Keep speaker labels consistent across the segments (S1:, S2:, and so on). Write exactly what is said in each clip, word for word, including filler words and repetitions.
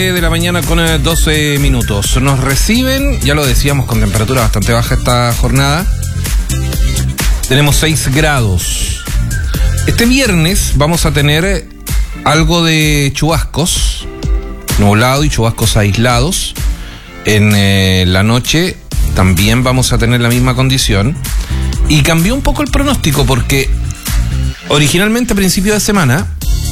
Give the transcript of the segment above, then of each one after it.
S1: De la mañana con doce minutos. Nos reciben, ya lo decíamos, con temperatura bastante baja esta jornada. Tenemos seis grados. Este viernes vamos a tener algo de chubascos, nublado y chubascos aislados. En eh, la noche también vamos a tener la misma condición. Y cambió un poco el pronóstico porque originalmente a principio de semana,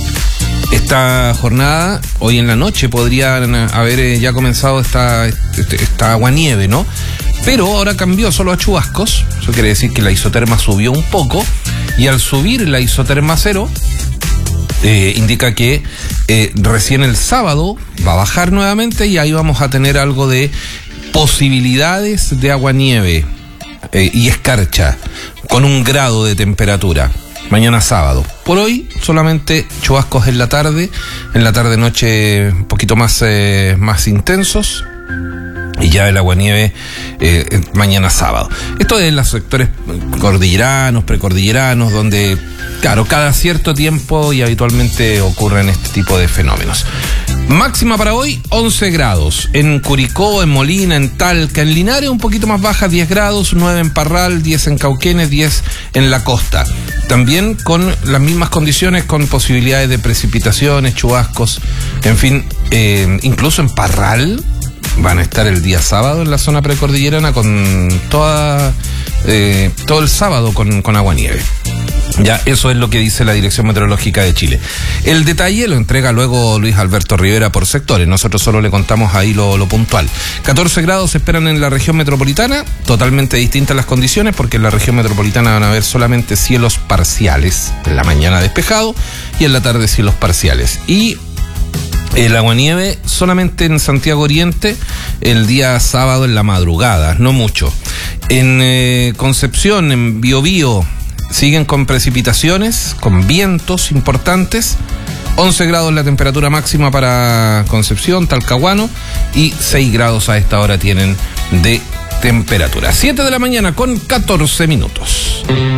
S1: esta jornada, hoy en la noche, podrían haber ya comenzado esta, esta aguanieve, ¿no? Pero ahora cambió solo a chubascos. Eso quiere decir que la isoterma subió un poco. Y al subir la isoterma cero, eh, indica que eh, recién el sábado va a bajar nuevamente y ahí vamos a tener algo de posibilidades de aguanieve eh, y escarcha con un grado de temperatura. Mañana sábado. Por hoy solamente chubascos en la tarde, en la tarde noche un poquito más, eh, más intensos, y ya el aguanieve eh, mañana sábado. Esto es en los sectores cordilleranos, precordilleranos, donde, claro, cada cierto tiempo y habitualmente ocurren este tipo de fenómenos. Máxima para hoy, once grados. En Curicó, en Molina, en Talca, en Linares un poquito más baja, diez grados, nueve en Parral, diez en Cauquenes, diez en la costa. También con las mismas condiciones, con posibilidades de precipitaciones, chubascos, en fin, eh, incluso en Parral van a estar el día sábado en la zona precordillerana con toda, eh, todo el sábado con, con aguanieve. Ya, eso es lo que dice la Dirección Meteorológica de Chile. El detalle lo entrega luego Luis Alberto Rivera por sectores. Nosotros solo le contamos ahí lo, lo puntual. catorce grados se esperan en la región metropolitana, totalmente distintas las condiciones, porque en la región metropolitana van a haber solamente cielos parciales. En la mañana despejado y en la tarde cielos parciales. Y el aguanieve solamente en Santiago Oriente el día sábado en la madrugada, no mucho. En eh, Concepción, en Biobío, siguen con precipitaciones, con vientos importantes. once grados la temperatura máxima para Concepción, Talcahuano, y seis grados a esta hora tienen de temperatura. siete de la mañana con catorce minutos.